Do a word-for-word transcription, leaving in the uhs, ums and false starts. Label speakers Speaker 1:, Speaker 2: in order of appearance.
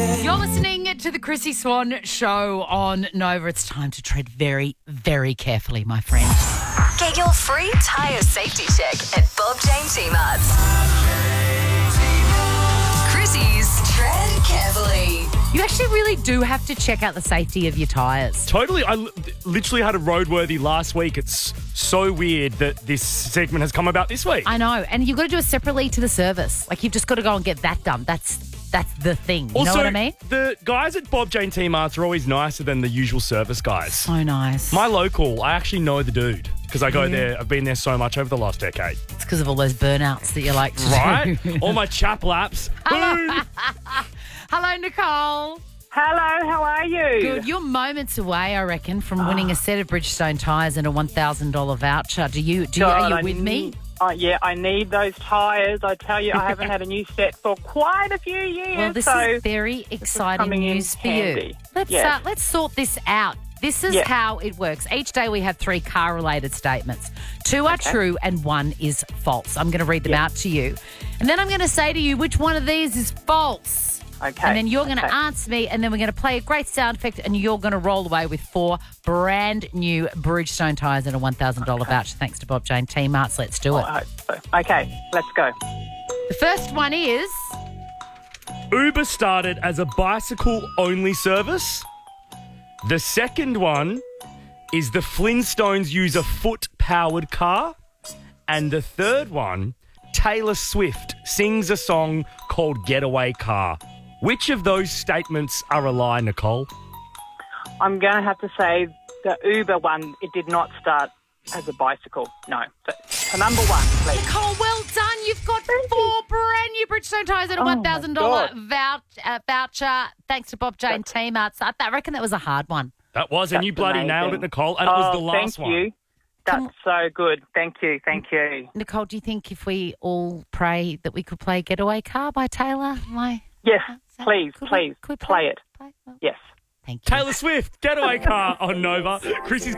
Speaker 1: You're listening to the Chrissy Swan Show on Nova. It's time to tread very, very carefully, my friend.
Speaker 2: Get your free tyre safety check at Bob Jane T-Marts. Chrissy's Tread Carefully.
Speaker 1: You actually really do have to check out the safety of your tyres.
Speaker 3: Totally. I li- literally had a roadworthy last week. It's so weird that this segment has come about this week.
Speaker 1: I know. And you've got to do it separately to the service. Like, you've just got to go and get that done. That's that's the thing. You
Speaker 3: also,
Speaker 1: know what I mean?
Speaker 3: The guys at Bob Jane T-Marts are always nicer than the usual service guys.
Speaker 1: So nice.
Speaker 3: My local, I actually know the dude because I go yeah. there. I've been there so much over the last decade.
Speaker 1: It's because of all those burnouts that you like to
Speaker 3: right?
Speaker 1: do.
Speaker 3: All my chap laps.
Speaker 1: Hello. Hello, Nicole.
Speaker 4: Hello, how are you?
Speaker 1: Good. You're moments away, I reckon, from winning a set of Bridgestone tyres and a one thousand dollars voucher. Do you? Do you
Speaker 4: God,
Speaker 1: are you
Speaker 4: I
Speaker 1: with me?
Speaker 4: Uh, yeah, I need those tyres. I tell you, I haven't had a new set for quite a few years.
Speaker 1: Well, this
Speaker 4: so
Speaker 1: is very exciting
Speaker 4: is
Speaker 1: news for
Speaker 4: handy.
Speaker 1: you. Let's
Speaker 4: yes.
Speaker 1: uh, let's sort this out. This is
Speaker 4: yes.
Speaker 1: how it works. Each day we have three car-related statements. Two are
Speaker 4: okay.
Speaker 1: true and one is false. I'm going to read them
Speaker 4: yes.
Speaker 1: out to you. And then I'm going to say to you which one of these is false.
Speaker 4: Okay.
Speaker 1: And then you're going to
Speaker 4: okay.
Speaker 1: answer me, and then we're going to play a great sound effect, and you're going to roll away with four brand new Bridgestone tyres and a one thousand dollars
Speaker 4: okay.
Speaker 1: voucher thanks to Bob Jane T-Marts. Let's do it.
Speaker 4: I hope so. Okay, let's go.
Speaker 1: The first one is...
Speaker 3: Uber started as a bicycle-only service. The second one is the Flintstones use a foot-powered car. And the third one, Taylor Swift sings a song called Getaway Car. Which of those statements are a lie, Nicole?
Speaker 4: I'm going to have to say the Uber one, it did not start as a bicycle. No. So, so number one, please.
Speaker 1: Nicole, well done. You've got four brand new Bridgestone tyres and a
Speaker 4: Oh,
Speaker 1: one thousand dollars
Speaker 4: my
Speaker 1: vouch, uh, voucher thanks to Bob Jane T-Marts. I, I reckon that was a hard one.
Speaker 3: That was, and
Speaker 4: That's
Speaker 3: you bloody
Speaker 4: amazing.
Speaker 3: nailed it, Nicole, and
Speaker 4: oh,
Speaker 3: it was the last
Speaker 4: thank
Speaker 3: one.
Speaker 4: you. That's so good. Thank you. Thank you.
Speaker 1: Nicole, do you think if we all pray that we could play Getaway Car by Taylor? My,
Speaker 4: Yes,
Speaker 1: that,
Speaker 4: please,
Speaker 1: could
Speaker 4: please,
Speaker 1: we, could we
Speaker 4: play it.
Speaker 1: Play? Well,
Speaker 4: Yes.
Speaker 1: thank you.
Speaker 3: Taylor Swift, Getaway Car on Nova. Chrissy's